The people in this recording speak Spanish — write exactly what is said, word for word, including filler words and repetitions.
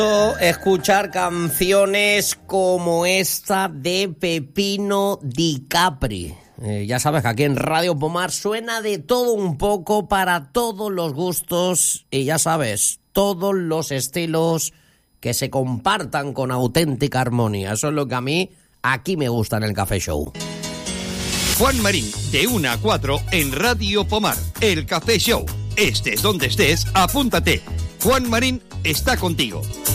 Escuchar canciones como esta de Pepino Di Capri. Eh, ya sabes que aquí en Radio Pomar suena de todo un poco para todos los gustos y ya sabes, todos los estilos que se compartan con auténtica armonía. Eso es lo que a mí aquí me gusta en el Café Show. Juan Marín, de una a cuatro en Radio Pomar, el Café Show. Estés donde estés, apúntate. Juan Marín está contigo.